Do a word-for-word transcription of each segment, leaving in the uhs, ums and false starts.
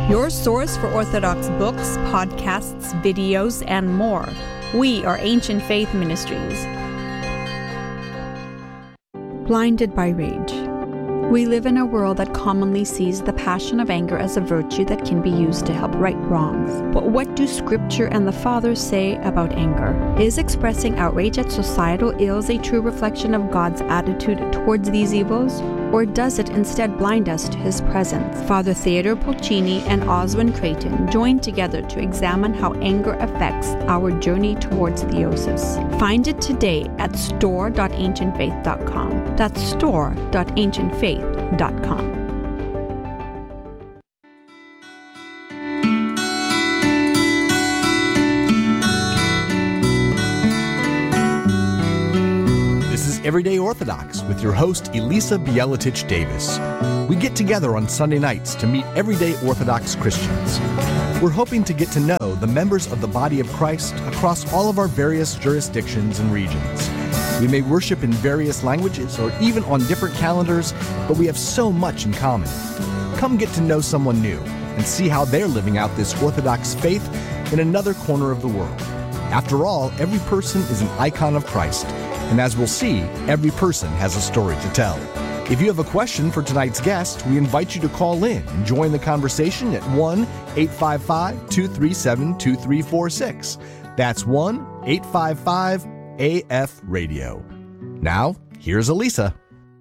your source for Orthodox books, podcasts, videos, and more. We are Ancient Faith Ministries. Blinded by rage. We live in a world that commonly sees the passion of anger as a virtue that can be used to help right wrongs. But what do Scripture and the Fathers say about anger? Is expressing outrage at societal ills a true reflection of God's attitude towards these evils? Or does it instead blind us to His presence? Father Theodore Pulcini and Oswin Creighton joined together to examine how anger affects our journey towards theosis. Find it today at store dot ancient faith dot com. That's store dot ancient faith dot com. This is Everyday Orthodox with your host, Elisa Bielatich Davis. We get together on Sunday nights to meet everyday Orthodox Christians. We're hoping to get to know the members of the body of Christ across all of our various jurisdictions and regions. We may worship in various languages or even on different calendars, but we have so much in common. Come get to know someone new and see how they're living out this Orthodox faith in another corner of the world. After all, every person is an icon of Christ, and as we'll see, every person has a story to tell. If you have a question for tonight's guest, we invite you to call in and join the conversation at one eight five five, two three seven, two three four six. That's one eight five five A F Radio. Now, here's Elisa.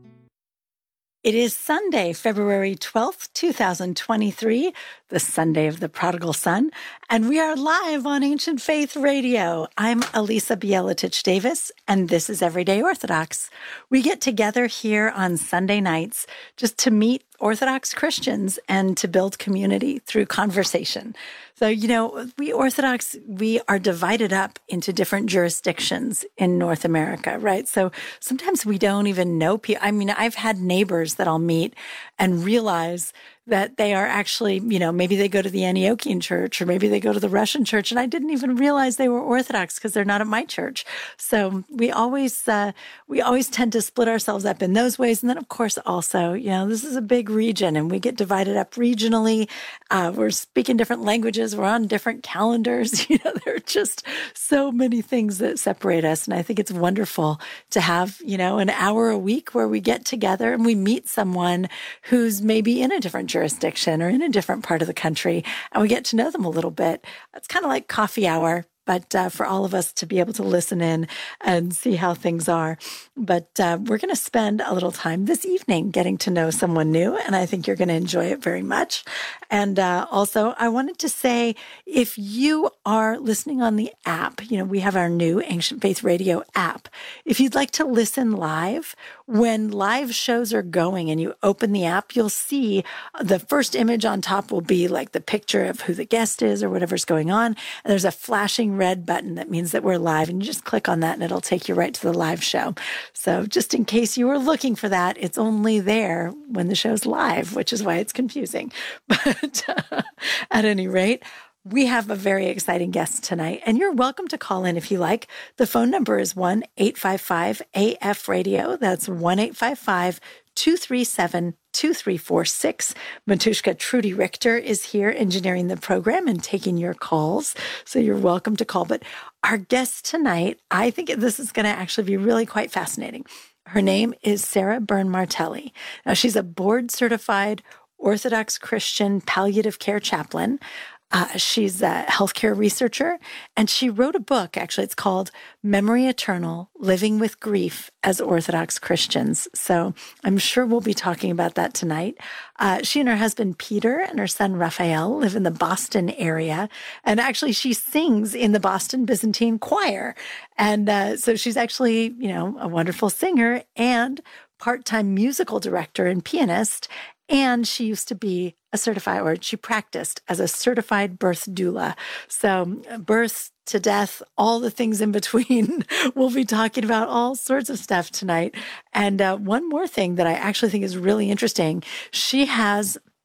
It is Sunday, February twelfth, twenty twenty-three, the Sunday of the Prodigal Son, and we are live on Ancient Faith Radio. I'm Elisa Bielatich Davis, and this is Everyday Orthodox. We get together here on Sunday nights just to meet Orthodox Christians and to build community through conversation. So, you know, we Orthodox, we are divided up into different jurisdictions in North America, right? So sometimes we don't even know people. I mean, I've had neighbors that I'll meet and realize that they are actually, you know, maybe they go to the Antiochian church or maybe they go to the Russian church, and I didn't even realize they were Orthodox because they're not at my church. So we always uh, we always tend to split ourselves up in those ways. And then, of course, also, you know, this is a big region and we get divided up regionally. Uh, we're speaking different languages. We're on different calendars. You know, there are just so many things that separate us. And I think it's wonderful to have, you know, an hour a week where we get together and we meet someone who's maybe in a different jurisdiction or in a different part of the country, and we get to know them a little bit. It's kind of like coffee hour, but uh, for all of us to be able to listen in and see how things are. But uh, we're going to spend a little time this evening getting to know someone new, and I think you're going to enjoy it very much. And uh, also, I wanted to say, if you are listening on the app, you know, we have our new Ancient Faith Radio app. If you'd like to listen live, when live shows are going and you open the app, you'll see the first image on top will be like the picture of who the guest is or whatever's going on. And there's a flashing red button that means that we're live, and you just click on that and it'll take you right to the live show. So just in case you were looking for that, it's only there when the show's live, which is why it's confusing. But uh, at any rate, we have a very exciting guest tonight, and you're welcome to call in if you like. The phone number is one eight five five A F radio. That's one eight five five, two three seven, two three four six. Matushka Trudy Richter is here engineering the program and taking your calls, so you're welcome to call. But our guest tonight, I think this is going to actually be really quite fascinating. Her name is Sarah Byrne Martelli. Now, she's a board-certified Orthodox Christian palliative care chaplain. Uh, she's a healthcare researcher, and she wrote a book. Actually, it's called Memory Eternal, Living with Grief as Orthodox Christians. So I'm sure we'll be talking about that tonight. Uh, she and her husband, Peter, and her son, Raphael, live in the Boston area. And actually, she sings in the Boston Byzantine Choir. And uh, so she's actually, you know, a wonderful singer and part-time musical director and pianist. And she used to be a certified, or she practiced as a certified birth doula. So birth to death, all the things in between. We'll be talking about all sorts of stuff tonight. And uh, one more thing that I actually think is really interesting, she has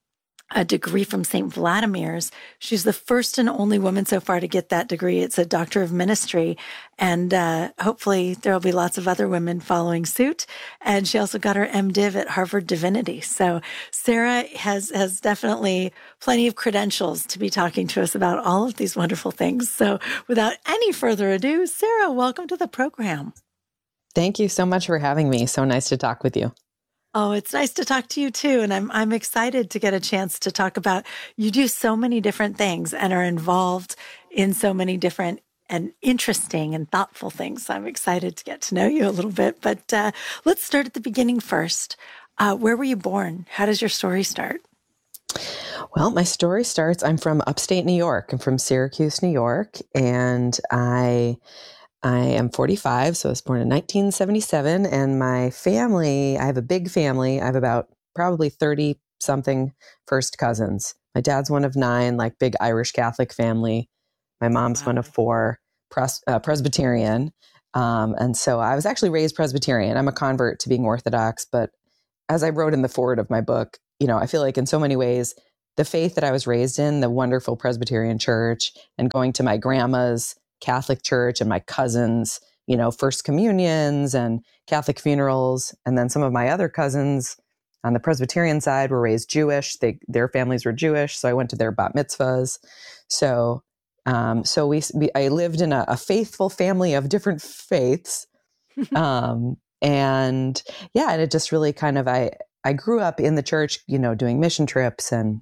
a degree from Saint Vladimir's. She's the first and only woman so far to get that degree. It's a Doctor of Ministry. And uh, hopefully there will be lots of other women following suit. And she also got her MDiv at Harvard Divinity. So Sarah has, has definitely plenty of credentials to be talking to us about all of these wonderful things. So without any further ado, Sarah, welcome to the program. Thank you so much for having me. So nice to talk with you. Oh, it's nice to talk to you too. And I'm I'm excited to get a chance to talk about, you do so many different things and are involved in so many different and interesting and thoughtful things. So I'm excited to get to know you a little bit. But uh, let's start at the beginning first. Uh, where were you born? How does your story start? Well, my story starts, I'm from upstate New York. I'm from Syracuse, New York. And I... I am forty-five, so I was born in nineteen seventy-seven, and my family, I have a big family. I have about probably thirty-something first cousins. My dad's one of nine, like big Irish Catholic family. My mom's wow. one of four, pres- uh, Presbyterian. Um, and so I was actually raised Presbyterian. I'm a convert to being Orthodox, but as I wrote in the foreword of my book, you know, I feel like in so many ways, the faith that I was raised in, the wonderful Presbyterian church, and going to my grandma's Catholic church and my cousins, you know, first communions and Catholic funerals. And then some of my other cousins on the Presbyterian side were raised Jewish. They, their families were Jewish. So I went to their bat mitzvahs. So, um, so we, we, I lived in a, a faithful family of different faiths. um, and yeah, and it just really kind of, I, I grew up in the church, you know, doing mission trips and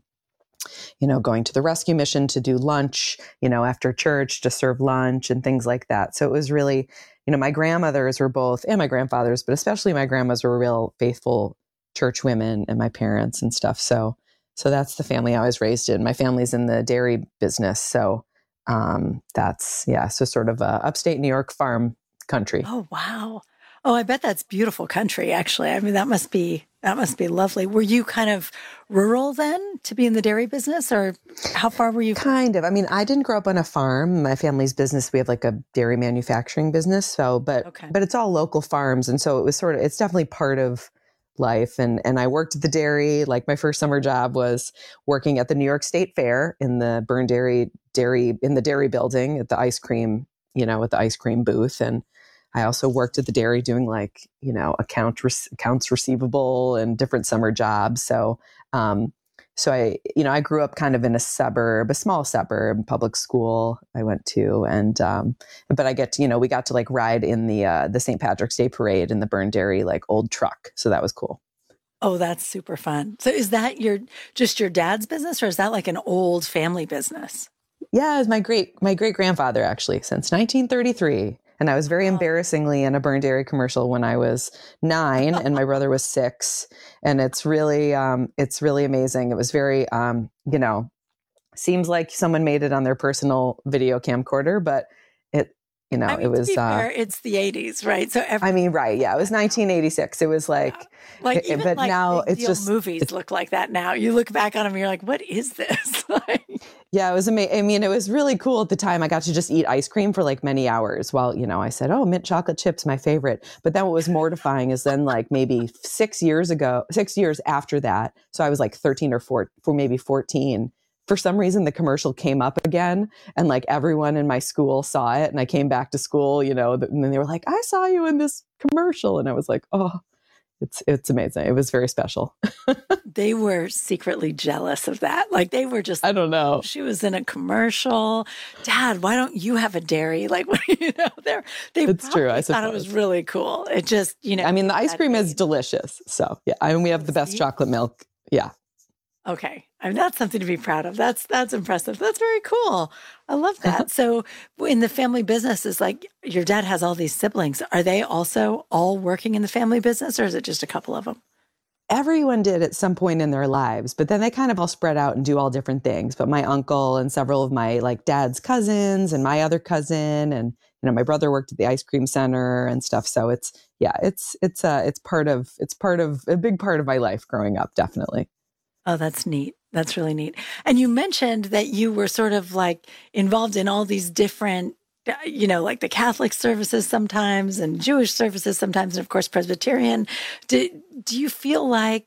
you know, going to the rescue mission to do lunch, you know, after church to serve lunch and things like that. So it was really, you know, my grandmothers were both, and my grandfathers, but especially my grandmas were real faithful church women and my parents and stuff. So, so that's the family I was raised in. My family's in the dairy business. So um, that's, yeah, so sort of a upstate New York farm country. Oh, wow. Oh, I bet that's beautiful country, actually. I mean, that must be that must be lovely. Were you kind of rural then to be in the dairy business, or how far were you? Kind of. I mean, I didn't grow up on a farm. My family's business, we have like a dairy manufacturing business. So, but okay. but it's all local farms, and so it was sort of it's definitely part of life. And and I worked at the dairy. Like my first summer job was working at the New York State Fair in the Byrne Dairy dairy in the dairy building at the ice cream, you know, at the ice cream booth. And I also worked at the dairy doing like, you know, account re- accounts receivable and different summer jobs. So, um, so I, you know, I grew up kind of in a suburb, a small suburb, public school I went to. And, um, but I get to, you know, we got to like ride in the, uh, the Saint Patrick's Day parade in the Byrne Dairy, like old truck. So that was cool. Oh, that's super fun. So is that your, just your dad's business, or is that like an old family business? Yeah, it was my great, my great grandfather actually since nineteen thirty-three. And I was very embarrassingly in a Byrne Dairy commercial when I was nine and my brother was six. And it's really, um, it's really amazing. It was very, um, you know, seems like someone made it on their personal video camcorder, but it, you know, I mean, it was, to be uh, fair, it's the eighties, right? So every- I mean, right. Yeah. It was nineteen eighty-six. It was like, yeah. like, it, even but like now big it's deal just movies it's, look like that now. You look back on them and you're like, what is this? Yeah, it was amazing. I mean, it was really cool at the time. I got to just eat ice cream for like many hours while, you know, I said, oh, mint chocolate chips, my favorite. But then what was mortifying is then like maybe six years ago, six years after that. So I was like thirteen or four, for maybe fourteen. For some reason, the commercial came up again and like everyone in my school saw it. And I came back to school, you know, and then they were like, I saw you in this commercial. And I was like, oh, it's it's amazing. It was very special. They were secretly jealous of that. Like they were just, I don't know. She was in a commercial. Dad, why don't you have a dairy? Like, you know, they're, they it's true. I thought it was really cool. It just, you know. I mean, the ice cream is delicious. So yeah, I mean, we have the best chocolate milk. Yeah. Okay. I mean, that's something to be proud of. That's, that's impressive. That's very cool. I love that. So in the family business, is like your dad has all these siblings. Are they also all working in the family business, or is it just a couple of them? Everyone did at some point in their lives, but then they kind of all spread out and do all different things. But my uncle and several of my like dad's cousins and my other cousin and, you know, my brother worked at the ice cream center and stuff. So it's, yeah, it's, it's, uh, it's part of, it's part of a big part of my life growing up. Definitely. Oh, that's neat. That's really neat. And you mentioned that you were sort of like involved in all these different, you know, like the Catholic services sometimes and Jewish services sometimes, and of course, Presbyterian. Do, do you feel like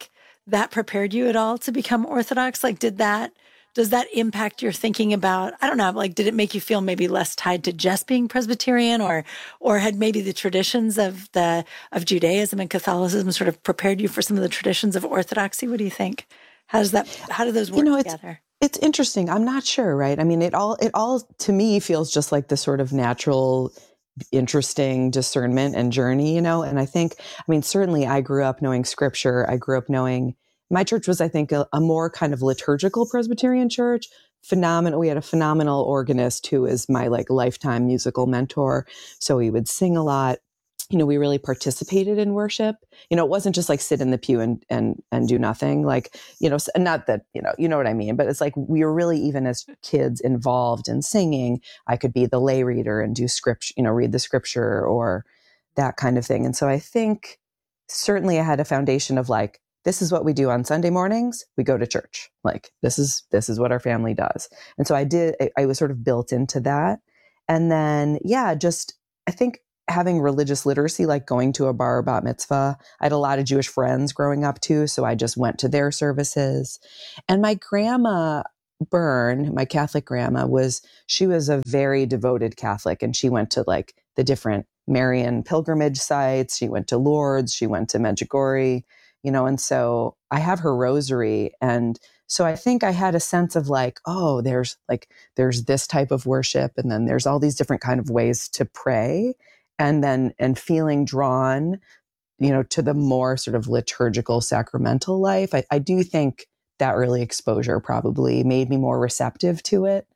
that prepared you at all to become Orthodox? Like, did that, does that impact your thinking about, I don't know, like, did it make you feel maybe less tied to just being Presbyterian, or, or had maybe the traditions of the, of Judaism and Catholicism sort of prepared you for some of the traditions of Orthodoxy? What do you think? How does that, how do those work you know, it's, together? It's interesting. I'm not sure, right? I mean, it all, it all to me feels just like the sort of natural, interesting discernment and journey, you know? And I think, I mean, certainly I grew up knowing scripture. I grew up knowing, my church was, I think, a, a more kind of liturgical Presbyterian church. Phenomenal. We had a phenomenal organist who is my like lifetime musical mentor. So we would sing a lot. You know, we really participated in worship. You know, it wasn't just like sit in the pew and and and do nothing. Like, you know, not that, you know, you know what I mean, but it's like we were really, even as kids, involved in singing. I could be the lay reader and do scripture, you know, read the scripture or that kind of thing. And so I think certainly I had a foundation of like, this is what we do on Sunday mornings. We go to church. Like this is this is what our family does. And so I did. I, I was sort of built into that. And then yeah, just I think. having religious literacy, like going to a bar or bat mitzvah. I had a lot of Jewish friends growing up too, so I just went to their services. And my grandma, Byrne, my Catholic grandma, was, she was a very devoted Catholic, and she went to like the different Marian pilgrimage sites. She went to Lourdes, she went to Medjugorje, you know, and so I have her rosary. And so I think I had a sense of like, oh, there's like, there's this type of worship, and then there's all these different kind of ways to pray. And then, and feeling drawn, you know, to the more sort of liturgical sacramental life. I, I do think that early exposure probably made me more receptive to it.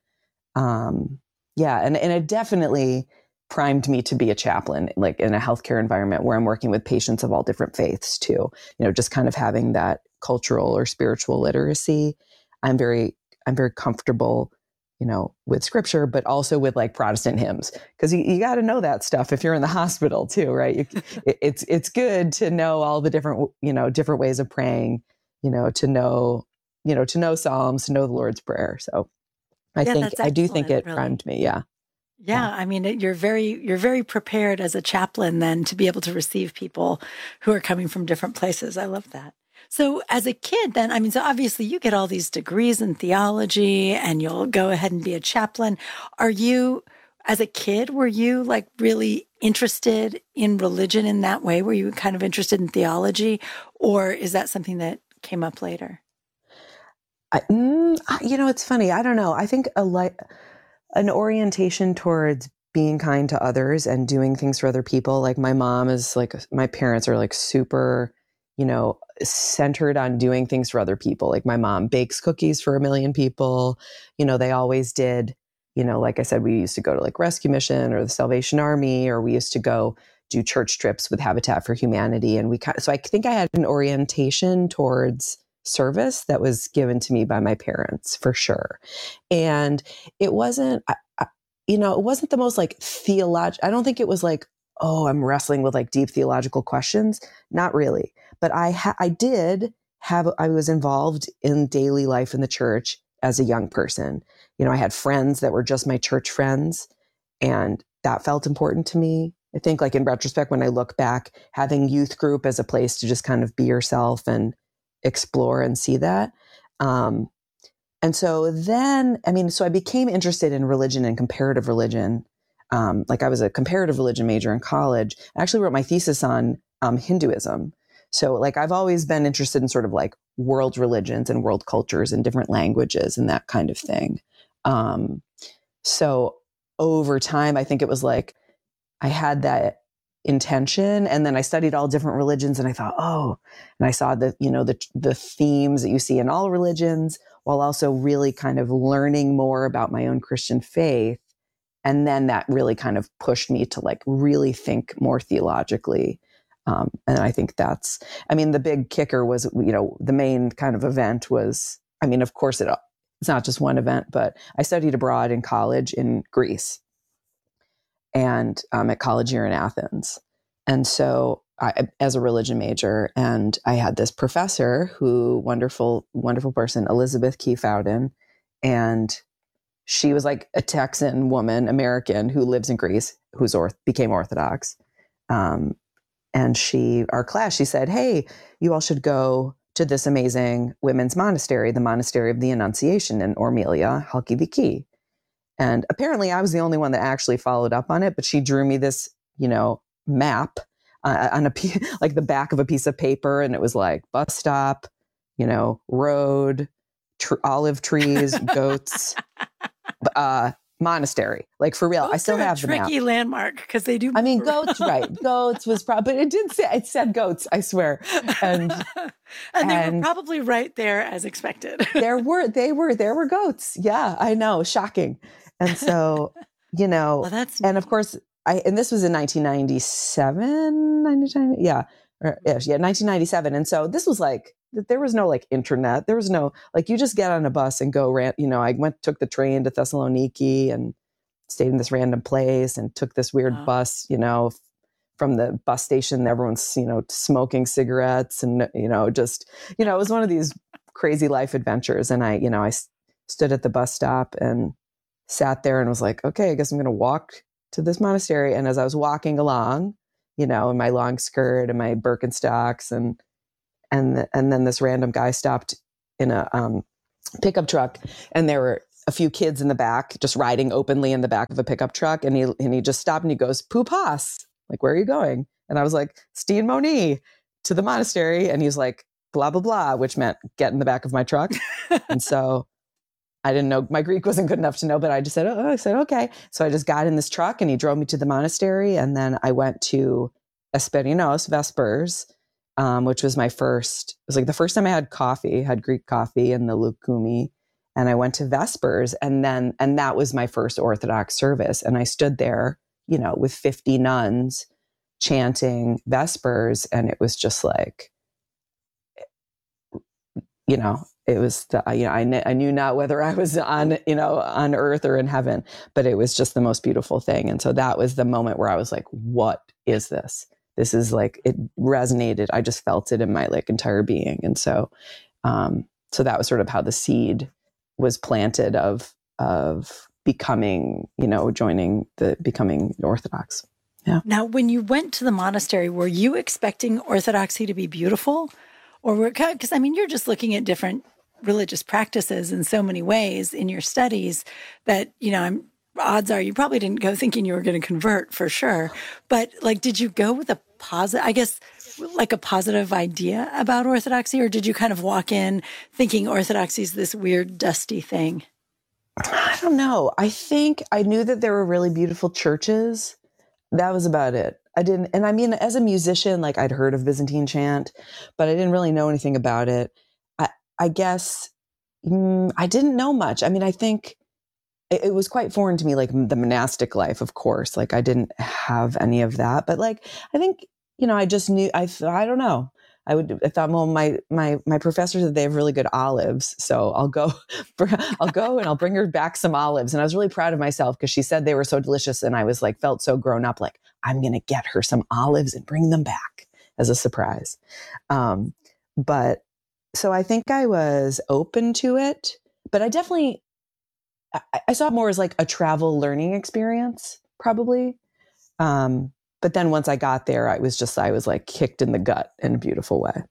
Um, yeah. And, and it definitely primed me to be a chaplain, like in a healthcare environment where I'm working with patients of all different faiths too, you know, just kind of having that cultural or spiritual literacy. I'm very, I'm very comfortable, you know, with scripture, but also with like Protestant hymns, because you, you got to know that stuff if you're in the hospital too, right? You, it, it's it's good to know all the different, you know, different ways of praying, you know, to know, you know, to know Psalms, to know the Lord's Prayer. So I yeah, think I do think it really. primed me. Yeah. Yeah, I mean, you're very you're very prepared as a chaplain then to be able to receive people who are coming from different places. I love that. So as a kid then, I mean, so obviously you get all these degrees in theology and you'll go ahead and be a chaplain. Are you, as a kid, were you like really interested in religion in that way? Were you kind of interested in theology, or is that something that came up later? I, mm, you know, it's funny. I don't know. I think a like an orientation towards being kind to others and doing things for other people. Like my mom is like, my parents are like super, you know, centered on doing things for other people. Like my mom bakes cookies for a million people. You know, they always did, you know, like I said, we used to go to like Rescue Mission or the Salvation Army, or we used to go do church trips with Habitat for Humanity. And we kind of, so I think I had an orientation towards service that was given to me by my parents for sure. And it wasn't, I, I, you know, it wasn't the most like theological, I don't think it was like, oh, I'm wrestling with like deep theological questions. Not really. But I ha- I did have, I was involved in daily life in the church as a young person. You know, I had friends that were just my church friends, and that felt important to me. I think like in retrospect, when I look back, having youth group as a place to just kind of be yourself and explore and see that. Um, and so then, I mean, so I became interested in religion and comparative religion. Um, like I was a comparative religion major in college. I actually wrote my thesis on um, Hinduism. So like I've always been interested in sort of like world religions and world cultures and different languages and that kind of thing. Um, so over time, I think it was like I had that intention, and then I studied all different religions, and I thought, oh, and I saw the, you know, the the themes that you see in all religions, while also really kind of learning more about my own Christian faith. And then that really kind of pushed me to like really think more theologically. Um, and I think that's, I mean, the big kicker was, you know, the main kind of event was, I mean, of course it, it's not just one event, but I studied abroad in college in Greece and um, at college here in Athens. And so I, as a religion major, and I had this professor who, wonderful, wonderful person, Elizabeth Key Fowden, and she was like a Texan woman, American, who lives in Greece, who's orth- became Orthodox. Um, and she, our class, she said, hey, you all should go to this amazing women's monastery, the Monastery of the Annunciation in Ormelia, Halkiviki. And apparently I was the only one that actually followed up on it, but she drew me this, you know, map uh, on a like the back of a piece of paper. And it was like bus stop, you know, road, tr- olive trees, goats, uh, monastery. Like for real. Goats I still are have a the map. tricky landmark because they do. I mean, goats, right. Goats was probably, but it did say, it said goats, I swear. And, and they and were probably right there as expected. there were, they were, there were goats. Yeah, I know. Shocking. And so, you know, Well, that's and of course, I, and this was in nineteen ninety-seven, ninety-nine, yeah, or, yeah, nineteen ninety-seven. And so this was like, there was no like internet. There was no, like, you just get on a bus and go, ran, you know, I went, took the train to Thessaloniki and stayed in this random place and took this weird Wow. bus, you know, from the bus station, everyone's, you know, smoking cigarettes and, you know, just, you know, it was one of these crazy life adventures. And I, you know, I s- stood at the bus stop and sat there and was like, okay, I guess I'm going to walk to this monastery. And as I was walking along, you know, in my long skirt and my Birkenstocks and, and, and then this random guy stopped in a um, pickup truck and there were a few kids in the back, just riding openly in the back of a pickup truck. And he, and he just stopped and he goes, Pupas, like, where are you going? And I was like, Steen Moni to the monastery. And he's like, blah, blah, blah, which meant get in the back of my truck. And so I didn't know, my Greek wasn't good enough to know, but I just said, oh, I said, okay. So I just got in this truck and he drove me to the monastery. And then I went to Esperinos Vespers, um, which was my first, it was like the first time I had coffee, had Greek coffee in the Lukumi. And I went to Vespers and then, and that was my first Orthodox service. And I stood there, you know, with fifty nuns chanting Vespers. And it was just like, you know, it was, the, you know, I, kn- I knew not whether I was on, you know, on earth or in heaven, but it was just the most beautiful thing. And so that was the moment where I was like, what is this? This is like, it resonated. I just felt it in my like entire being. And so, um, so that was sort of how the seed was planted of, of becoming, you know, joining the, becoming Orthodox. Yeah. Now, when you went to the monastery, were you expecting Orthodoxy to be beautiful? Or were, because I mean, you're just looking at different religious practices in so many ways in your studies that, you know, I'm, odds are you probably didn't go thinking you were going to convert for sure. But like, did you go with a positive, I guess, like a positive idea about Orthodoxy? Or did you kind of walk in thinking Orthodoxy is this weird, dusty thing? I don't know. I think I knew that there were really beautiful churches. That was about it. I didn't, and I mean, as a musician, like I'd heard of Byzantine chant, but I didn't really know anything about it. I, I guess mm, I didn't know much. I mean, I think it, it was quite foreign to me, like the monastic life, of course. Like I didn't have any of that, but like I think, you know, I just knew. I I don't know. I would. I thought, well, my my my professor said they have really good olives, so I'll go. I'll go and I'll bring her back some olives. And I was really proud of myself because she said they were so delicious, and I was like, felt so grown up. Like I'm going to get her some olives and bring them back as a surprise. Um, but so I think I was open to it, but I definitely I, I saw it more as like a travel learning experience, probably. Um, But then once I got there, I was just, I was like kicked in the gut in a beautiful way.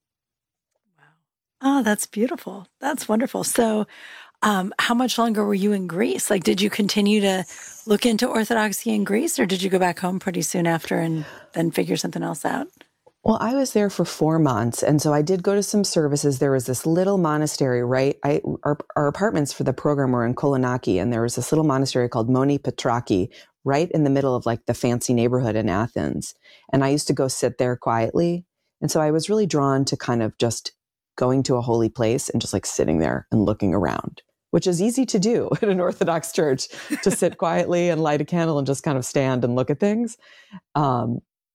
Wow. Oh, that's beautiful. That's wonderful. So um, how much longer were you in Greece? Like, did you continue to look into Orthodoxy in Greece or did you go back home pretty soon after and then figure something else out? Well, I was there for four months. And so I did go to some services. There was this little monastery, right? I, our, our apartments for the program were in Kolonaki. And there was this little monastery called Moni Petraki, right in the middle of like the fancy neighborhood in Athens. And I used to go sit there quietly. And so I was really drawn to kind of just going to a holy place and just like sitting there and looking around, which is easy to do at an Orthodox church, to sit quietly and light a candle and just kind of stand and look at things um,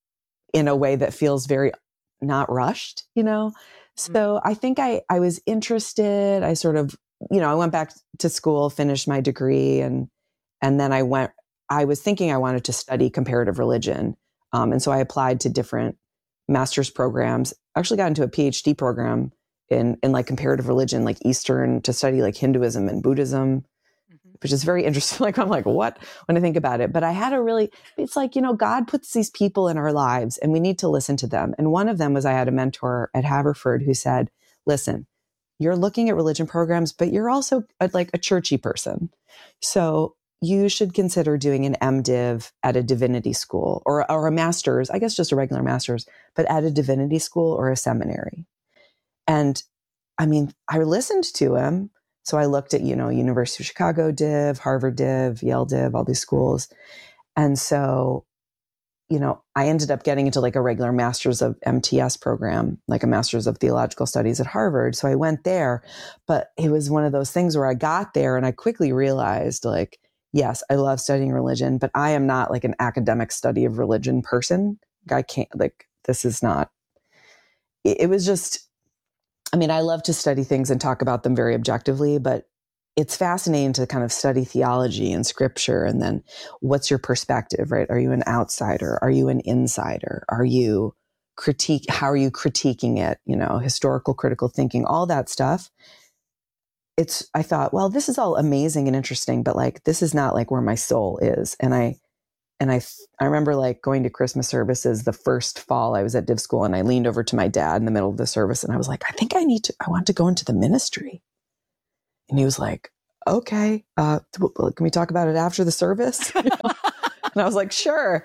in a way that feels very not rushed, you know? So I think I, I was interested. I sort of, you know, I went back to school, finished my degree, and and then I went, I was thinking I wanted to study comparative religion. Um, and so I applied to different master's programs, actually got into a PhD program in, in like comparative religion, like Eastern, to study like Hinduism and Buddhism, mm-hmm. which is very interesting. Like, I'm like, what, when I think about it, but I had a really, it's like, you know, God puts these people in our lives and we need to listen to them. And one of them was, I had a mentor at Haverford who said, listen, you're looking at religion programs, but you're also a, like a churchy person. So you should consider doing an MDiv at a divinity school or, or a master's, I guess just a regular master's, but at a divinity school or a seminary. And I mean, I listened to him. So I looked at, you know, University of Chicago div, Harvard div, Yale div, all these schools. And so, you know, I ended up getting into like a regular master's of M T S program, like a master's of theological studies at Harvard. So I went there, but it was one of those things where I got there and I quickly realized like, yes, I love studying religion, but I am not like an academic study of religion person. I can't, like, this is not, it, it was just, I mean, I love to study things and talk about them very objectively, but it's fascinating to kind of study theology and scripture. And then what's your perspective, right? Are you an outsider? Are you an insider? Are you critique? How are you critiquing it? You know, historical critical thinking, all that stuff. It's, I thought, well, this is all amazing and interesting, but like, this is not like where my soul is. And I, and I, I remember like going to Christmas services the first fall I was at div school, and I leaned over to my dad in the middle of the service and I was like, I think I need to, I want to go into the ministry. And he was like, okay, uh, can we talk about it after the service? You know? And I was like, sure.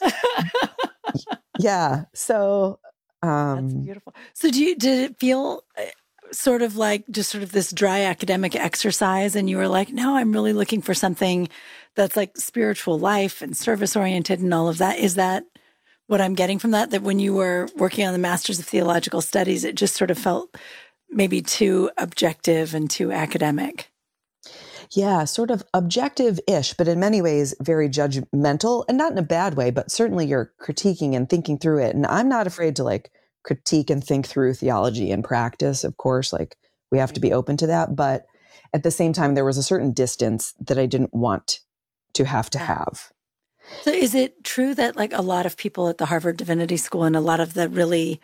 Yeah. So, um, that's beautiful. So do you, did it feel sort of like just sort of this dry academic exercise? And you were like, no, I'm really looking for something that's like spiritual life and service oriented and all of that. Is that what I'm getting from that? That when you were working on the Masters of Theological Studies, it just sort of felt maybe too objective and too academic? Yeah, sort of objective-ish, but in many ways very judgmental, and not in a bad way, but certainly you're critiquing and thinking through it. And I'm not afraid to like critique and think through theology and practice. Of course, like we have to be open to that. But at the same time, there was a certain distance that I didn't want to have to have. So is it true that like a lot of people at the Harvard Divinity School and a lot of the really,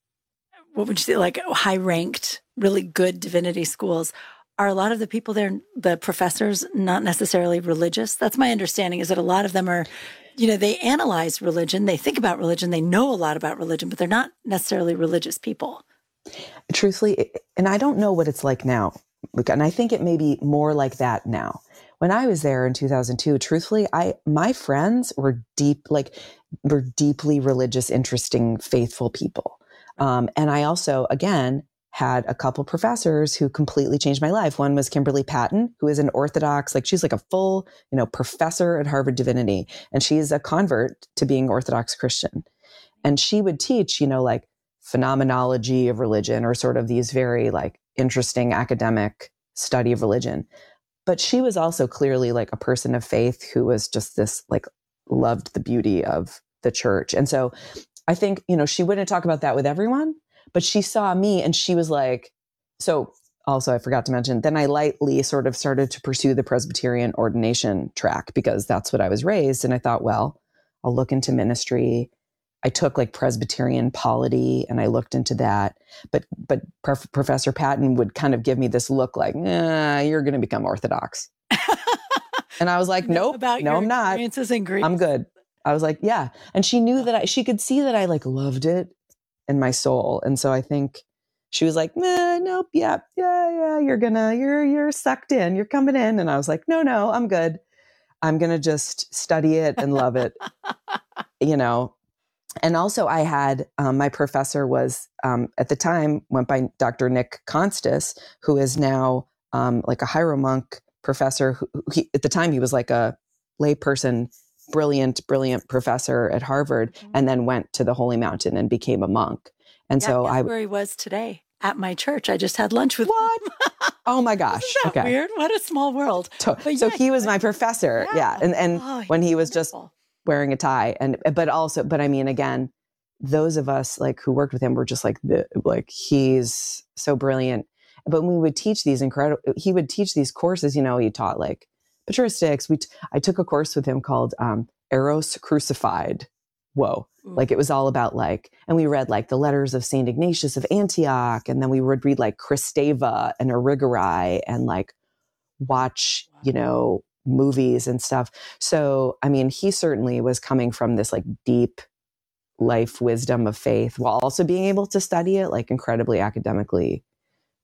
what would you say, like high ranked, really good divinity schools, are a lot of the people there, the professors, not necessarily religious? That's my understanding, is that a lot of them are, you know, they analyze religion, they think about religion, they know a lot about religion, but they're not necessarily religious people. Truthfully, and I don't know what it's like now, and I think it may be more like that now. When I was there in two thousand two, truthfully, I my friends were deep, like were deeply religious, interesting, faithful people. Um, and I also, again, had a couple professors who completely changed my life. One was Kimberly Patton, who is an Orthodox, like she's like a full, you know, professor at Harvard Divinity, and she's a convert to being Orthodox Christian. And she would teach, you know, like phenomenology of religion, or sort of these very like interesting academic study of religion. But she was also clearly like a person of faith who was just this, like, loved the beauty of the church. And so I think, you know, she wouldn't talk about that with everyone, but she saw me and she was like, so also I forgot to mention, then I lightly sort of started to pursue the Presbyterian ordination track because that's what I was raised. And I thought, well, I'll look into ministry. I took like Presbyterian polity and I looked into that. But but Prof- Professor Patton would kind of give me this look like, nah, you're going to become Orthodox. And I was like, nope, about no, your I'm not. experiences in Greece. I'm good. I was like, yeah. And she knew that I, she could see that I like loved it in my soul. And so I think she was like, nah, nope, yeah, yeah, yeah, you're gonna, you're, you're sucked in, you're coming in. And I was like, no, no, I'm good. I'm going to just study it and love it, you know. And also I had, um, my professor was, um, at the time, went by Doctor Nick Constas, who is now um, like a hieromonk professor. Who, he, at the time, he was like a layperson, brilliant, brilliant professor at Harvard, mm-hmm. and then went to the Holy Mountain and became a monk. And yeah, so guess I, where he was today at my church. I just had lunch with what? Oh my gosh. Isn't that okay. weird? What a small world. So, so yeah, he was my professor. Yeah. yeah. And, and oh, when he was wonderful. just wearing a tie, and, but also, but I mean, again, those of us like who worked with him were just like, the, like, he's so brilliant. But when we would teach these incredible, he would teach these courses, you know, he taught like patristics. We, t- I took a course with him called, um, Eros Crucified. Whoa. Ooh. Like it was all about like, and we read like the letters of Saint Ignatius of Antioch. And then we would read like Christeva and Origerai and like watch, wow. you know, movies and stuff. So, I mean, he certainly was coming from this like deep life wisdom of faith while also being able to study it like incredibly academically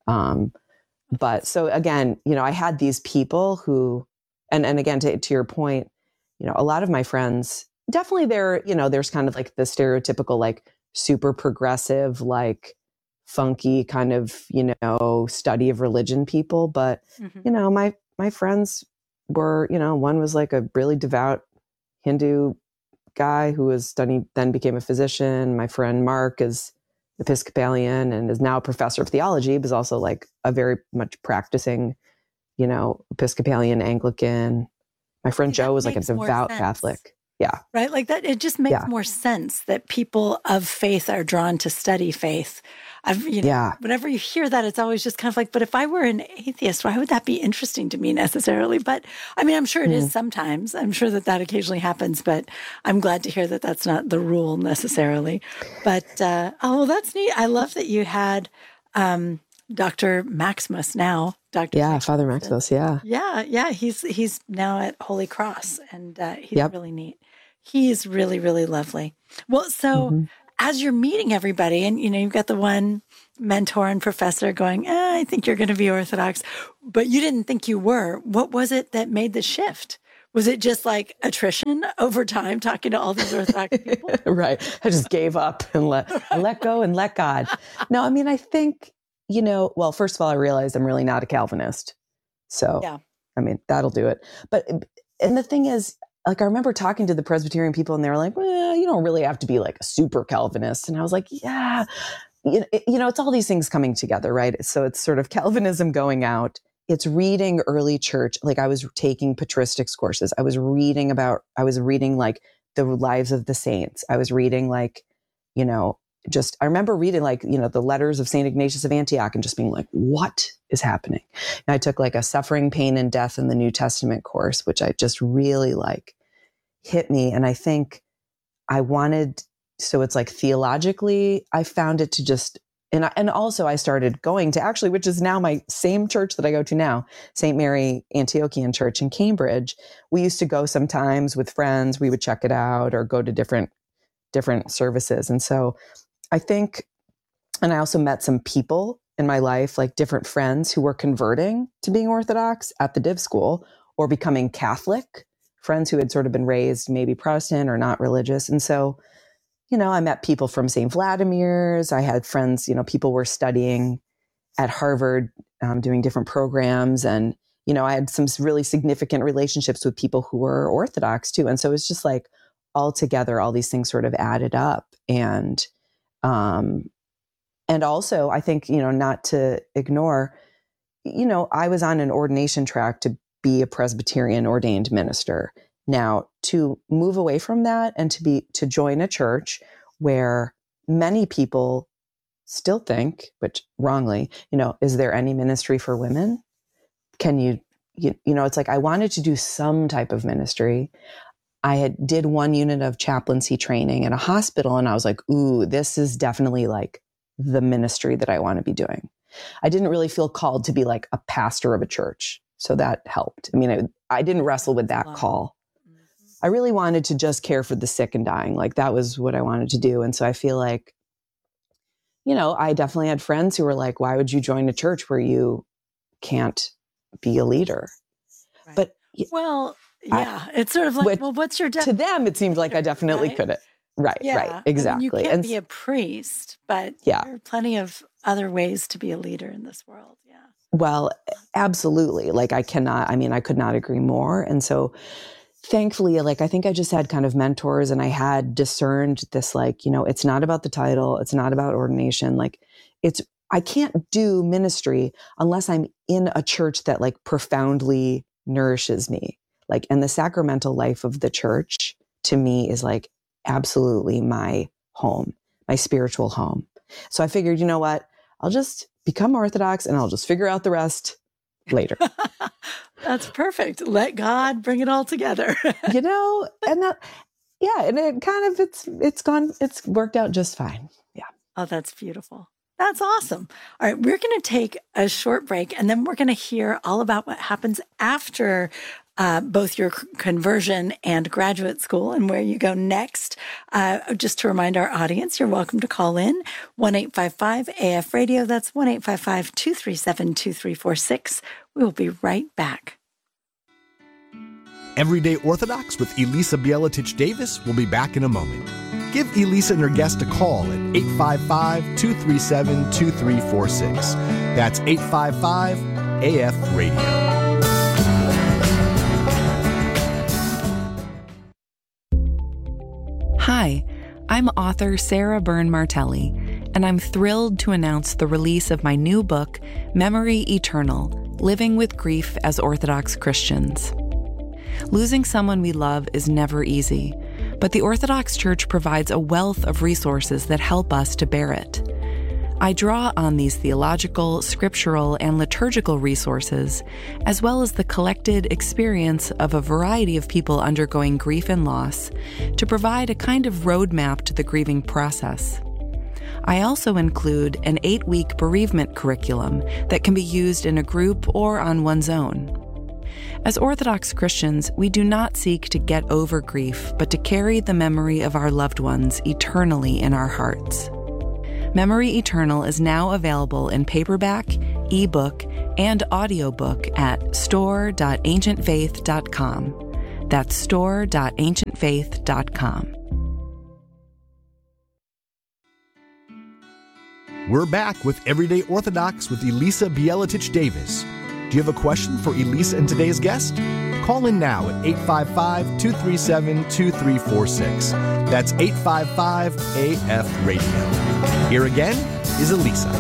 Um, but so again, you know, I had these people who, and, and again, to, to your point, you know, a lot of my friends, definitely there, you know, there's kind of like the stereotypical, like super progressive, like funky kind of, you know, study of religion people. But, Mm-hmm. you know, my, my friends were, you know, one was like a really devout Hindu guy who was studying, then became a physician. My friend Mark is Episcopalian and is now a professor of theology, but is also like a very much practicing, you know, Episcopalian Anglican. My friend See, Joe was like a devout Catholic. Yeah. Right? Like that, it just makes Yeah. more sense that people of faith are drawn to study faith. I've, you know, Yeah. whenever you hear that, it's always just kind of like, but if I were an atheist, why would that be interesting to me necessarily? But I mean, I'm sure it Mm. is sometimes. I'm sure that that occasionally happens, but I'm glad to hear that that's not the rule necessarily. But, uh, oh, well, that's neat. I love that you had, um, Doctor Maximus now. Doctor Yeah. Maximus. Father Maximus. Yeah. Yeah. Yeah. He's, he's now at Holy Cross, and uh, he's Yep. really neat. He's really, really lovely. Well, so Mm-hmm. as you're meeting everybody, and you know, you've got the one mentor and professor going, eh, I think you're going to be Orthodox, but you didn't think you were. What was it that made the shift? Was it just like attrition over time, talking to all these Orthodox people? Right. I just gave up and let, I let go and let God. No, I mean, I think, you know, well, first of all, I realized I'm really not a Calvinist. So, Yeah. I mean, that'll do it. But, and the thing is, like, I remember talking to the Presbyterian people and they were like, well, you don't really have to be like a super Calvinist. And I was like, yeah, you know, it, you know, it's all these things coming together, right? So it's sort of Calvinism going out. It's reading early church. Like I was taking patristics courses. I was reading about, I was reading like the lives of the saints. I was reading like, you know, just, I remember reading like, you know, the letters of Saint Ignatius of Antioch and just being like, what is happening? And I took like a suffering, pain, and death in the New Testament course, which I just really like hit me. And I think I wanted, so it's like theologically, I found it to just, and I, and also I started going to actually, which is now my same church that I go to now, Saint Mary Antiochian Church in Cambridge. We used to go sometimes with friends. We would check it out or go to different, different services. And so I think, and I also met some people in my life, like different friends who were converting to being Orthodox at the Div School or becoming Catholic, friends who had sort of been raised maybe Protestant or not religious. And so, you know, I met people from Saint Vladimir's. I had friends, you know, people were studying at Harvard, um, doing different programs. And, you know, I had some really significant relationships with people who were Orthodox too. And so it's just like all together, all these things sort of added up. And, um, and also I think, you know, not to ignore, you know, I was on an ordination track to be a Presbyterian ordained minister. Now, to move away from that and to be, to join a church where many people still think, which wrongly, you know, is there any ministry for women? Can you, you, you know, it's like, I wanted to do some type of ministry. I had did one unit of chaplaincy training in a hospital and I was like, ooh, this is definitely like the ministry that I want to be doing. I didn't really feel called to be like a pastor of a church. So that helped. I mean, I, I didn't wrestle with that call. I really wanted to just care for the sick and dying. Like that was what I wanted to do. And so I feel like, you know, I definitely had friends who were like, why would you join a church where you can't be a leader? Right. But well, yeah, I, it's sort of like, which, well, what's your definition? To them, it seemed like I definitely right? couldn't. Right, yeah. right, exactly. I mean, you can't and be a priest, but yeah. there are plenty of other ways to be a leader in this world. Yeah. Well, absolutely. Like I cannot, I mean, I could not agree more. And so thankfully, like, I think I just had kind of mentors and I had discerned this, like, you know, it's not about the title. It's not about ordination. Like it's, I can't do ministry unless I'm in a church that like profoundly nourishes me. Like, and the sacramental life of the church to me is like absolutely my home, my spiritual home. So I figured, you know what, I'll just become Orthodox and I'll just figure out the rest later. That's perfect. Let God bring it all together. You know, and that, yeah, and it kind of, it's, it's gone, it's worked out just fine. Yeah. Oh, that's beautiful. That's awesome. All right, we're going to take a short break, and then we're going to hear all about what happens after uh, both your c- conversion and graduate school and where you go next. Uh, just to remind our audience, you're welcome to call in one eight five five A F radio. That's one eight five five, two three seven, two three four six. We will be right back. Everyday Orthodox with Elisa Bielatich Davis will be back in a moment. Give Elisa and her guest a call at eight five five, two three seven, two three four six. That's eight five five A F radio. Hi, I'm author Sarah Byrne Martelli, and I'm thrilled to announce the release of my new book, Memory Eternal: Living with Grief as Orthodox Christians. Losing someone we love is never easy, but the Orthodox Church provides a wealth of resources that help us to bear it. I draw on these theological, scriptural, and liturgical resources, as well as the collected experience of a variety of people undergoing grief and loss, to provide a kind of roadmap to the grieving process. I also include an eight-week bereavement curriculum that can be used in a group or on one's own. As Orthodox Christians, we do not seek to get over grief, but to carry the memory of our loved ones eternally in our hearts. Memory Eternal is now available in paperback, ebook, and audiobook at store dot ancient faith dot com. That's store dot ancient faith dot com. We're back with Everyday Orthodox with Elisa Bielatich Davis. Do you have a question for Elisa and today's guest? Call in now at eight five five, two three seven, two three four six. That's eight five five A F radio. Here again is Elisa.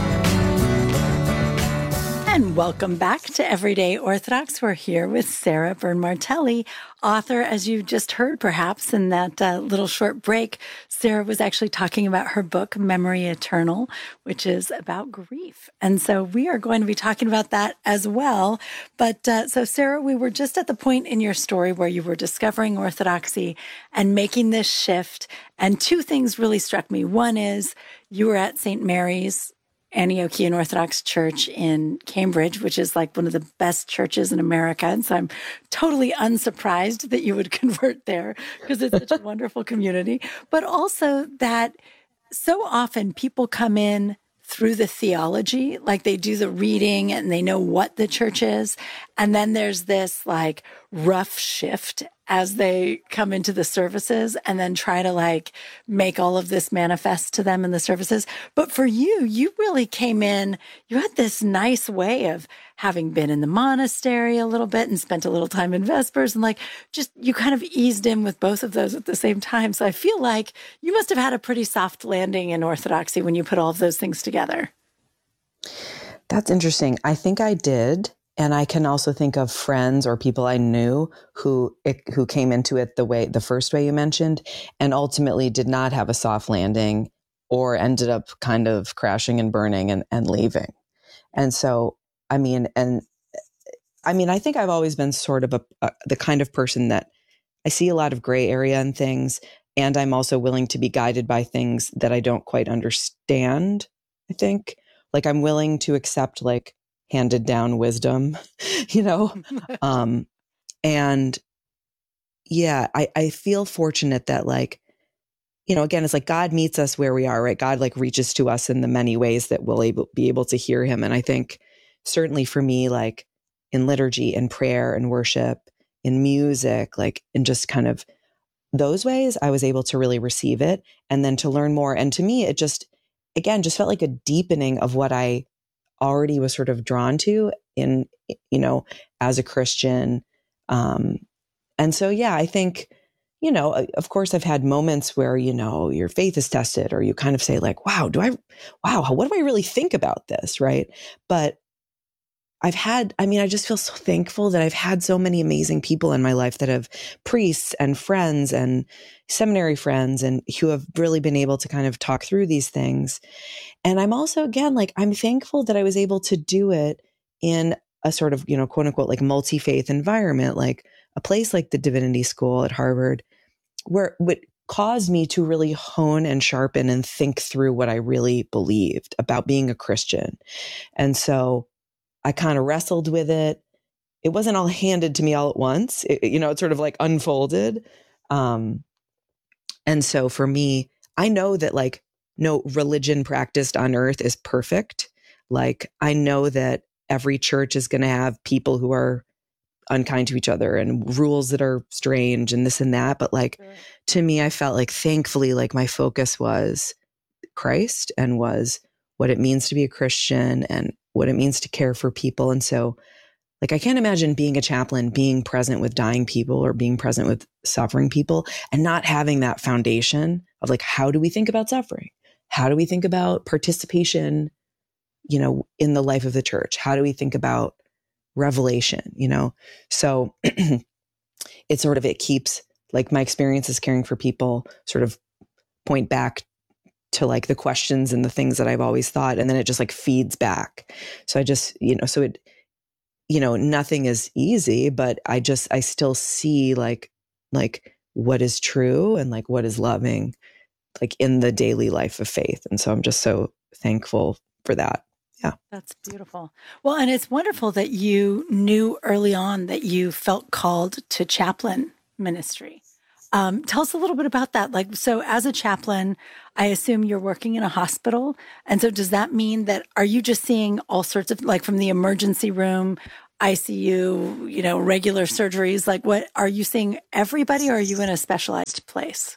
And welcome back to Everyday Orthodox. We're here with Sarah Byrne Martelli, author, as you just heard perhaps in that uh, little short break. Sarah was actually talking about her book, Memory Eternal, which is about grief. And so we are going to be talking about that as well. But uh, so, Sarah, we were just at the point in your story where you were discovering Orthodoxy and making this shift. And two things really struck me. One is you were at Saint Mary's Antiochian Orthodox Church in Cambridge, which is like one of the best churches in America. And so I'm totally unsurprised that you would convert there because it's such a wonderful community. But also that so often people come in through the theology, like they do the reading and they know what the church is. And then there's this like rough shift as they come into the services and then try to like make all of this manifest to them in the services. But for you, you really came in, you had this nice way of having been in the monastery a little bit and spent a little time in Vespers and like just you kind of eased in with both of those at the same time. So I feel like you must have had a pretty soft landing in Orthodoxy when you put all of those things together. That's interesting. I think I did. And I can also think of friends or people I knew who it, who came into it the way the first way you mentioned, and ultimately did not have a soft landing or ended up kind of crashing and burning and, and leaving. And so, I mean, and I mean, I think I've always been sort of a, a the kind of person that I see a lot of gray area in things, and I'm also willing to be guided by things that I don't quite understand. I think, like, I'm willing to accept like handed down wisdom, you know? um, and yeah, I, I feel fortunate that like, you know, again, it's like God meets us where we are, right? God like reaches to us in the many ways that we'll able, be able to hear him. And I think certainly for me, like in liturgy and prayer and worship, in music, like in just kind of those ways, I was able to really receive it and then to learn more. And to me, it just, again, just felt like a deepening of what I already was sort of drawn to in, you know, as a Christian. Um, and so, yeah, I think, you know, of course I've had moments where, you know, your faith is tested or you kind of say like, wow, do I, wow, what do I really think about this? Right. But I've had, I mean, I just feel so thankful that I've had so many amazing people in my life that have priests and friends and seminary friends and who have really been able to kind of talk through these things. And I'm also, again, like, I'm thankful that I was able to do it in a sort of, you know, quote unquote, like multi-faith environment, like a place like the Divinity School at Harvard, where with caused me to really hone and sharpen and think through what I really believed about being a Christian. And so I kind of wrestled with it. It wasn't all handed to me all at once. It, you know, it sort of like unfolded. Um, and so for me, I know that like no religion practiced on earth is perfect. Like I know that every church is going to have people who are unkind to each other and rules that are strange and this and that. But like, sure. To me, I felt like thankfully, like my focus was Christ and was what it means to be a Christian and what it means to care for people. And so like, I can't imagine being a chaplain, being present with dying people or being present with suffering people and not having that foundation of like, how do we think about suffering? How do we think about participation, you know, in the life of the church? How do we think about revelation, you know? So it's sort of, it keeps like my experiences caring for people sort of point back to like the questions and the things that I've always thought. And then it just like feeds back. So I just, you know, so it, you know, nothing is easy, but I just, I still see like, like what is true and like what is loving, like in the daily life of faith. And so I'm just so thankful for that. Yeah. That's beautiful. Well, and it's wonderful that you knew early on that you felt called to chaplain ministry. Um, tell us a little bit about that. Like, so as a chaplain, I assume you're working in a hospital. And so does that mean that, are you just seeing all sorts of, like from the emergency room, I C U, you know, regular surgeries? Like what, are you seeing everybody or are you in a specialized place?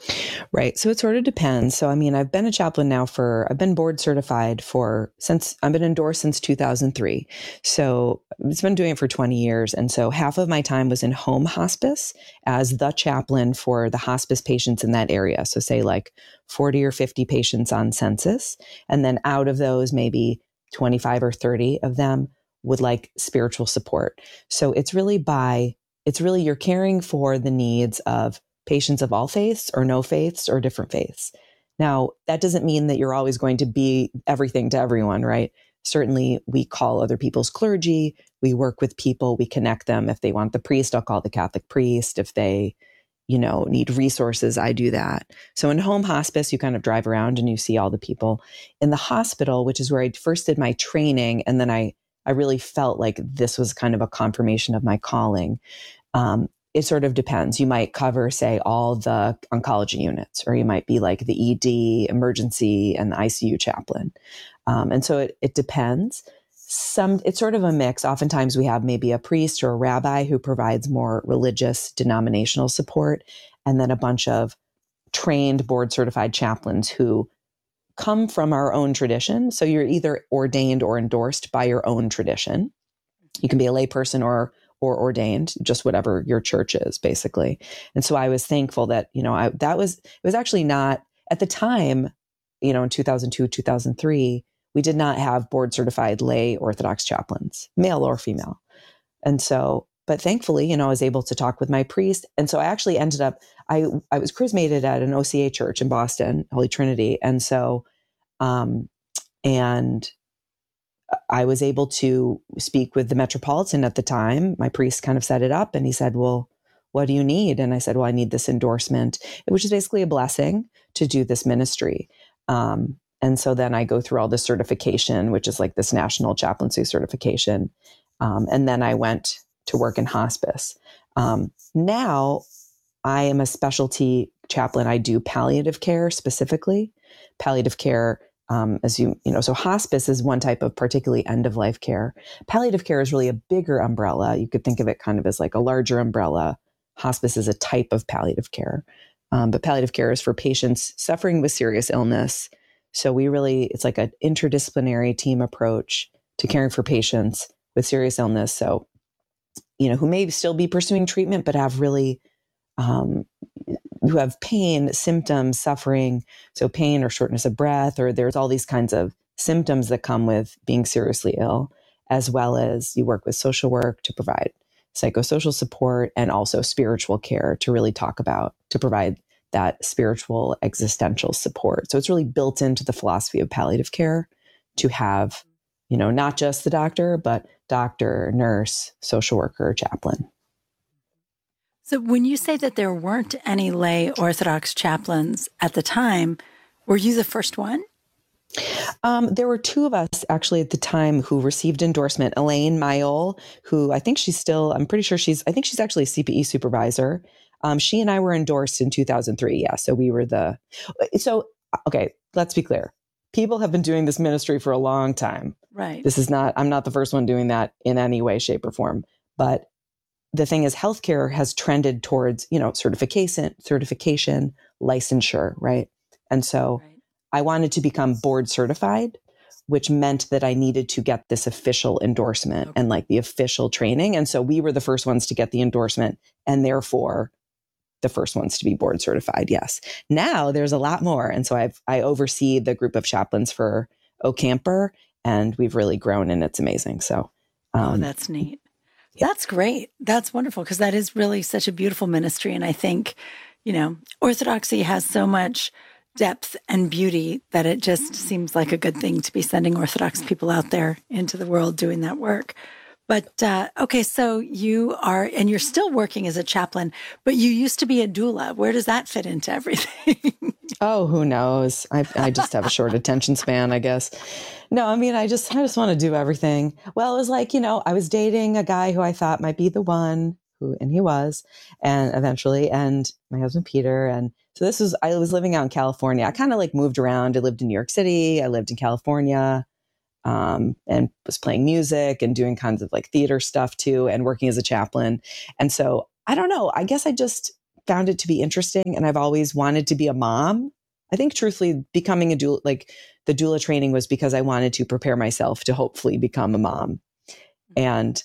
Right. So it sort of depends. So, I mean, I've been a chaplain now for, I've been board certified for, since, I've been endorsed since two thousand three. So it's been doing it for twenty years. And so half of my time was in home hospice as the chaplain for the hospice patients in that area. So say like forty or fifty patients on census. And then out of those, maybe twenty-five or thirty of them would like spiritual support. So it's really by, it's really, you're caring for the needs of patients of all faiths or no faiths or different faiths. Now, that doesn't mean that you're always going to be everything to everyone, right? Certainly, we call other people's clergy. We work with people. We connect them. If they want the priest, I'll call the Catholic priest. If they, you know, need resources, I do that. So in home hospice, you kind of drive around and you see all the people. In the hospital, which is where I first did my training, and then I, I really felt like this was kind of a confirmation of my calling. Um, It sort of depends. You might cover, say, all the oncology units, or you might be like the E D, emergency, and the I C U chaplain. Um, and so it, it depends. Some, it's sort of a mix. Oftentimes we have maybe a priest or a rabbi who provides more religious denominational support, and then a bunch of trained board certified chaplains who come from our own tradition. So you're either ordained or endorsed by your own tradition. You can be a layperson or or ordained, just whatever your church is, basically. And so I was thankful that, you know, I, that was, it was actually not, at the time, you know, in two thousand two, two thousand three, we did not have board certified lay Orthodox chaplains, male or female. And so, but thankfully, you know, I was able to talk with my priest. And so I actually ended up, I, I was chrismated at an O C A church in Boston, Holy Trinity. And so, um, and I was able to speak with the Metropolitan at the time. My priest kind of set it up and he said, well, what do you need? And I said, well, I need this endorsement, which is basically a blessing to do this ministry. Um, and so then I go through all this certification, which is like this national chaplaincy certification. Um, and then I went to work in hospice. Um, now I am a specialty chaplain. I do palliative care specifically. Palliative care Um, as you, you know, so hospice is one type of particularly end of life care. Palliative care is really a bigger umbrella. You could think of it kind of as like a larger umbrella. Hospice is a type of palliative care. Um, but palliative care is for patients suffering with serious illness. So we really, it's like an interdisciplinary team approach to caring for patients with serious illness. So, you know, who may still be pursuing treatment, but have really, um, who have pain, symptoms, suffering, so pain or shortness of breath, or there's all these kinds of symptoms that come with being seriously ill, as well as you work with social work to provide psychosocial support and also spiritual care to really talk about, to provide that spiritual existential support. So it's really built into the philosophy of palliative care to have, you know, not just the doctor, but doctor, nurse, social worker, chaplain. So when you say that there weren't any lay Orthodox chaplains at the time, were you the first one? Um, there were two of us actually at the time who received endorsement. Elaine Mayol, who I think she's still, I'm pretty sure she's, I think she's actually a C P E supervisor. Um, she and I were endorsed in two thousand three. Yeah. So we were the, so, okay, let's be clear. People have been doing this ministry for a long time. Right. This is not, I'm not the first one doing that in any way, shape, or form. But the thing is, healthcare has trended towards, you know, certification, certification, licensure, right? And so right. I wanted to become board certified, which meant that I needed to get this official endorsement okay. and like the official training. And so we were the first ones to get the endorsement and therefore the first ones to be board certified. Yes. Now there's a lot more. And so I've, I oversee the group of chaplains for Ocamper, and we've really grown and it's amazing. So, um, oh, that's neat. Yeah. That's great. That's wonderful. Cause that is really such a beautiful ministry. And I think, you know, Orthodoxy has so much depth and beauty that it just seems like a good thing to be sending Orthodox people out there into the world doing that work. But, uh, okay, so you are, and you're still working as a chaplain, but you used to be a doula. Where does that fit into everything? Oh, who knows? I, I just have a short attention span, I guess. No, I mean, I just, I just want to do everything. Well, it was like, you know, I was dating a guy who I thought might be the one, who, and he was, and eventually, and my husband, Peter. And so this was, I was living out in California. I kind of like moved around. I lived in New York City. I lived in California. Um, and was playing music and doing kinds of like theater stuff too, and working as a chaplain. And so I don't know, I guess I just found it to be interesting. And I've always wanted to be a mom. I think truthfully becoming a doula, like the doula training was because I wanted to prepare myself to hopefully become a mom. And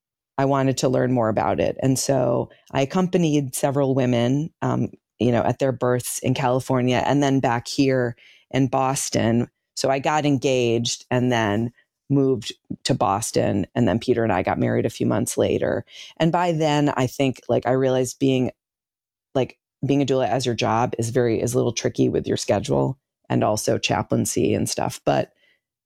I wanted to learn more about it. And so I accompanied several women, um, you know, at their births in California and then back here in Boston. So I got engaged and then moved to Boston. And then Peter and I got married a few months later. And by then, I think like I realized being like being a doula as your job is very, is a little tricky with your schedule and also chaplaincy and stuff. But,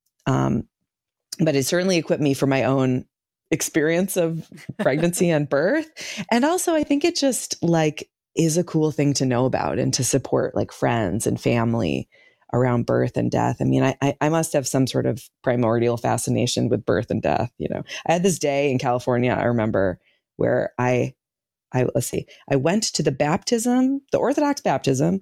um, but it certainly equipped me for my own experience of pregnancy and birth. And also I think it just like is a cool thing to know about and to support like friends and family around birth and death. I mean, I, I must have some sort of primordial fascination with birth and death. You know, I had this day in California, I remember, where I, I let's see, I went to the baptism, the Orthodox baptism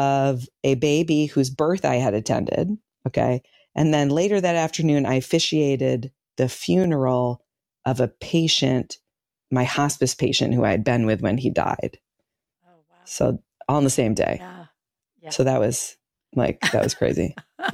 of a baby whose birth I had attended. Okay. And then later that afternoon, I officiated the funeral of a patient, my hospice patient who I had been with when he died. Oh, wow. So all on the same day. Yeah. Yeah. So that was, Like, that was crazy.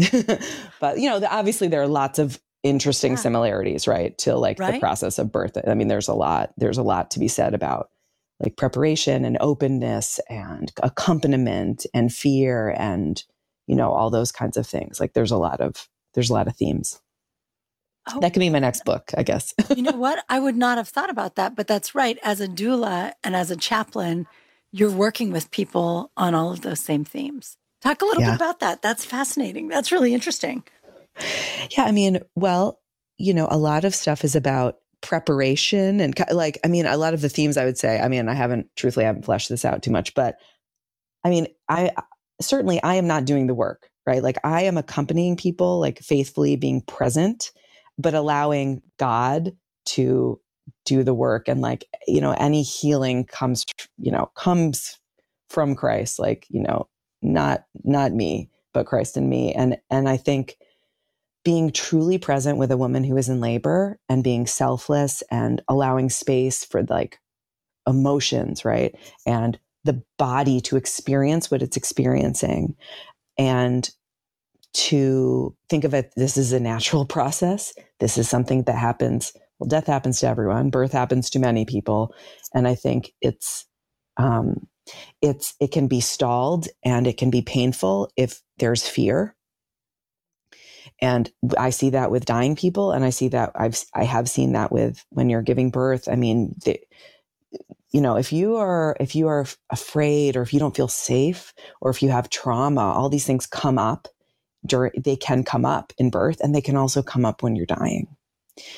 But, you know, the, obviously there are lots of interesting yeah. similarities, right? To like right? the process of birth. I mean, there's a lot, there's a lot to be said about like preparation and openness and accompaniment and fear and, you know, all those kinds of things. Like there's a lot of, there's a lot of themes. Oh, that could be my next book, I guess. You know what? I would not have thought about that, but that's right. As a doula and as a chaplain, you're working with people on all of those same themes. Talk a little yeah. bit about that. That's fascinating. That's really interesting. Yeah. I mean, well, you know, a lot of stuff is about preparation and like, I mean, a lot of the themes I would say, I mean, I haven't, truthfully, I haven't fleshed this out too much, but I mean, I certainly, I am not doing the work, right? Like I am accompanying people, like faithfully being present, but allowing God to do the work. And like, you know, any healing comes, you know, comes from Christ, like, you know, not, not me, but Christ in me. And, and I think being truly present with a woman who is in labor and being selfless and allowing space for like emotions, right? And the body to experience what it's experiencing and to think of it, this is a natural process. This is something that happens. Well, death happens to everyone. Birth happens to many people. And I think it's, um, it's, it can be stalled and it can be painful if there's fear. And I see that with dying people. And I see that I've, I have seen that with when you're giving birth. I mean, the, you know, if you are, if you are afraid or if you don't feel safe or if you have trauma, all these things come up during, they can come up in birth and they can also come up when you're dying.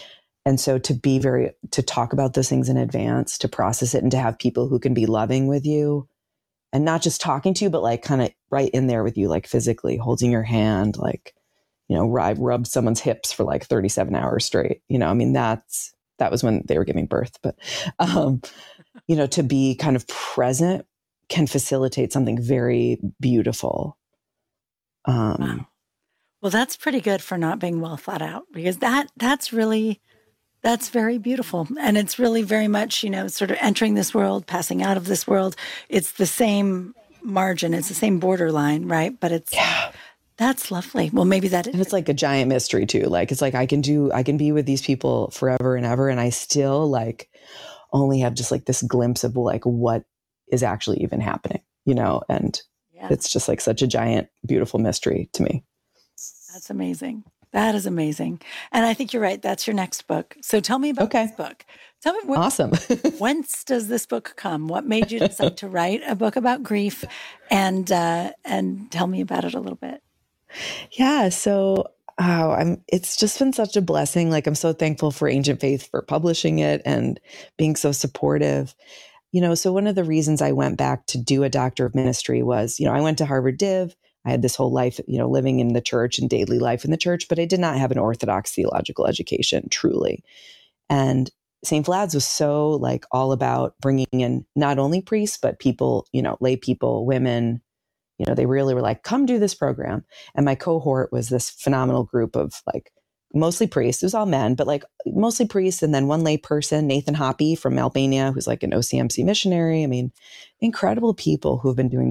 And so to be very, to talk about those things in advance, to process it, and to have people who can be loving with you and not just talking to you, but like kind of right in there with you, like physically holding your hand, like, you know, I rubbed someone's hips for like thirty-seven hours straight. You know, I mean, that's, that was when they were giving birth, but, um, you know, to be kind of present can facilitate something very beautiful. Um, wow. Well, that's pretty good for not being well thought out, because that that's really, that's very beautiful. And it's really very much, you know, sort of entering this world, passing out of this world. It's the same margin. It's the same borderline, right? But it's, yeah. That's lovely. Well, maybe that is. And it's like a giant mystery too. Like, it's like, I can do, I can be with these people forever and ever. And I still like only have just like this glimpse of like what is actually even happening, you know? And yeah. It's just like such a giant, beautiful mystery to me. That's amazing. That is amazing. And I think you're right. That's your next book. So tell me about okay. this book. Tell me what, awesome. whence does this book come? What made you decide to write a book about grief? And, uh, and tell me about it a little bit. Yeah. So oh, I'm, it's just been such a blessing. Like, I'm so thankful for Ancient Faith for publishing it and being so supportive. You know, so one of the reasons I went back to do a Doctor of Ministry was, you know, I went to Harvard Div. I had this whole life, you know, living in the church and daily life in the church, but I did not have an Orthodox theological education, truly. And Saint Vlad's was so like all about bringing in not only priests, but people, you know, lay people, women. You know, they really were like, come do this program. And my cohort was this phenomenal group of like mostly priests. It was all men, but like mostly priests. And then one lay person, Nathan Hoppy from Albania, who's like an O C M C missionary. I mean, incredible people who have been doing